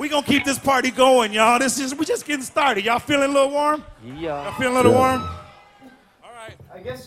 We gonna keep this party going, y'all. We just getting started. Y'all feeling a little warm? Yeah. Y'all feeling a little warm? I guess